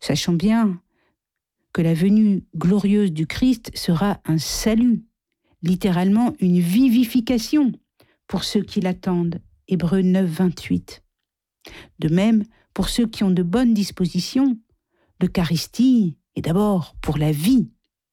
sachant bien que la venue glorieuse du Christ sera un salut, littéralement une vivification pour ceux qui l'attendent. Hébreux 9, 28. De même, pour ceux qui ont de bonnes dispositions, l'Eucharistie est d'abord pour la vie.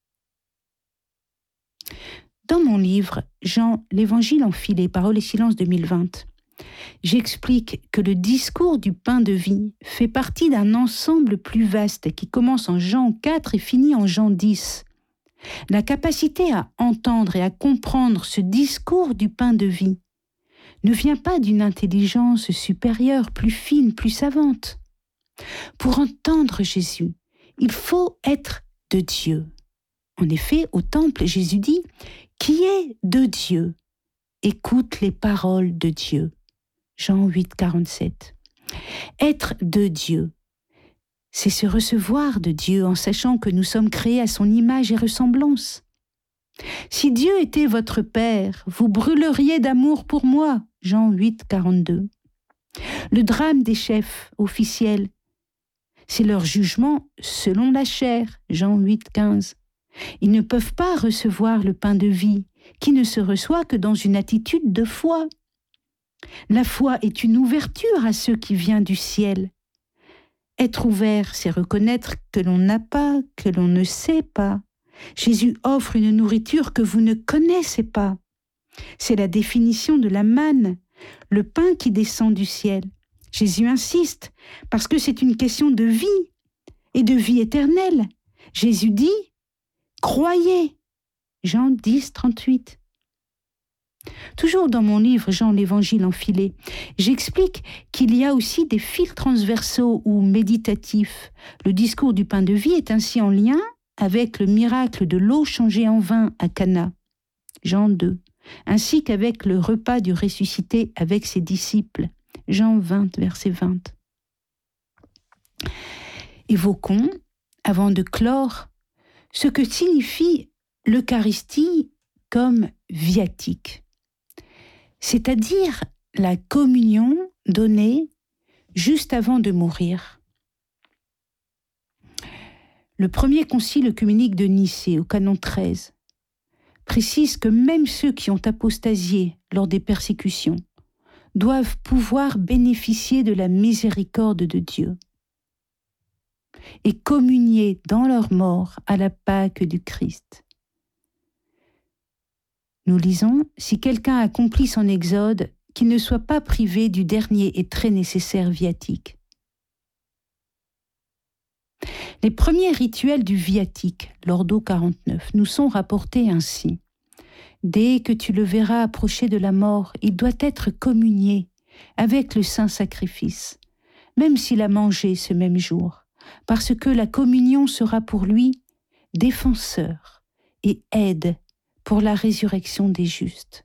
Dans mon livre « Jean, l'Évangile enfilé, Paroles et silence 2020 », j'explique que le discours du pain de vie fait partie d'un ensemble plus vaste qui commence en Jean 4 et finit en Jean 10. La capacité à entendre et à comprendre ce discours du pain de vie ne vient pas d'une intelligence supérieure, plus fine, plus savante. Pour entendre Jésus, il faut être de Dieu. En effet, au temple, Jésus dit « Qui est de Dieu ? Écoute les paroles de Dieu. » Jean 8, 47. Être de Dieu, c'est se recevoir de Dieu en sachant que nous sommes créés à son image et ressemblance. Si Dieu était votre Père, vous brûleriez d'amour pour moi. Jean 8, 42. Le drame des chefs officiels, c'est leur jugement selon la chair. Jean 8, 15. Ils ne peuvent pas recevoir le pain de vie, qui ne se reçoit que dans une attitude de foi. La foi est une ouverture à ce qui vient du ciel. Être ouvert, c'est reconnaître que l'on n'a pas, que l'on ne sait pas. Jésus offre une nourriture que vous ne connaissez pas. C'est la définition de la manne, le pain qui descend du ciel. Jésus insiste, parce que c'est une question de vie et de vie éternelle. Jésus dit « Croyez » Jean 10, 38. Toujours dans mon livre « Jean, l'Évangile enfilé », j'explique qu'il y a aussi des fils transversaux ou méditatifs. Le discours du pain de vie est ainsi en lien avec le miracle de l'eau changée en vin à Cana, Jean 2, ainsi qu'avec le repas du ressuscité avec ses disciples, Jean 20, verset 20. Évoquons, avant de clore, ce que signifie l'Eucharistie comme viatique, c'est-à-dire la communion donnée juste avant de mourir. Le premier concile œcuménique de Nicée, au canon 13, précise que même ceux qui ont apostasié lors des persécutions doivent pouvoir bénéficier de la miséricorde de Dieu et communier dans leur mort à la Pâque du Christ. Nous lisons « Si quelqu'un accomplit son exode, qu'il ne soit pas privé du dernier et très nécessaire viatique. » Les premiers rituels du viatique, l'Ordo 49, nous sont rapportés ainsi. Dès que tu le verras approcher de la mort, il doit être communié avec le saint sacrifice, même s'il a mangé ce même jour, parce que la communion sera pour lui défenseur et aide pour la résurrection des justes.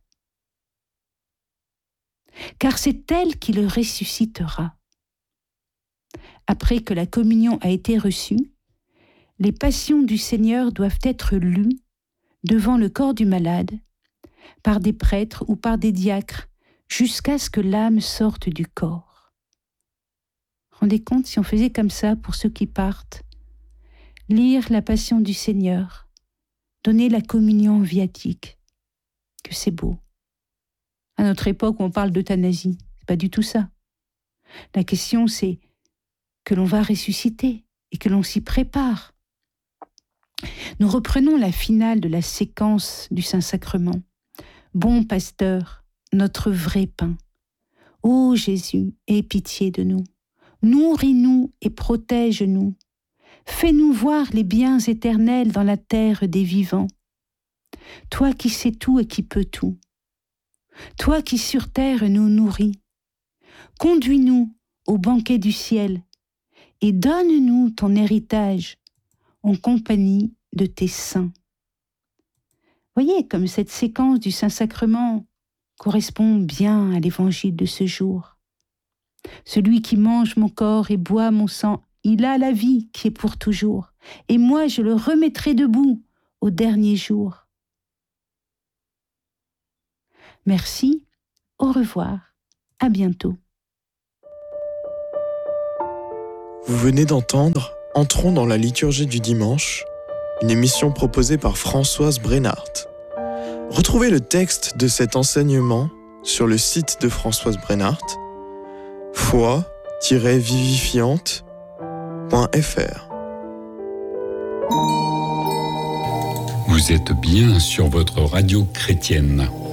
Car c'est elle qui le ressuscitera. Après que la communion a été reçue, les passions du Seigneur doivent être lues devant le corps du malade, par des prêtres ou par des diacres, jusqu'à ce que l'âme sorte du corps. Rendez compte si on faisait comme ça pour ceux qui partent. Lire la passion du Seigneur, donner la communion viatique, que c'est beau. À notre époque, on parle d'euthanasie, c'est pas du tout ça. La question, c'est que l'on va ressusciter et que l'on s'y prépare. Nous reprenons la finale de la séquence du Saint-Sacrement. Bon pasteur, notre vrai pain. Ô Jésus, aie pitié de nous. Nourris-nous et protège-nous. Fais-nous voir les biens éternels dans la terre des vivants. Toi qui sais tout et qui peux tout. Toi qui sur terre nous nourris. Conduis-nous au banquet du ciel et donne-nous ton héritage en compagnie de tes saints. Voyez comme cette séquence du Saint-Sacrement correspond bien à l'évangile de ce jour. Celui qui mange mon corps et boit mon sang, il a la vie qui est pour toujours, et moi je le remettrai debout au dernier jour. Merci, au revoir, à bientôt. Vous venez d'entendre entrons dans la liturgie du dimanche, une émission proposée par Françoise Brenhardt. Retrouvez le texte de cet enseignement sur le site de Françoise Brenhardt, foi-vivifiante.fr. Vous êtes bien sur votre radio chrétienne.